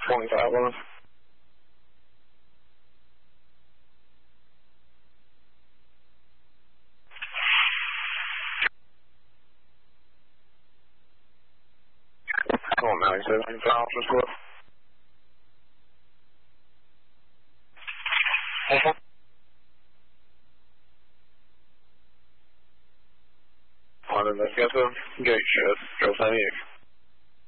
25 on. Come on, 97 for officer Swift. On the gate shift, go 78.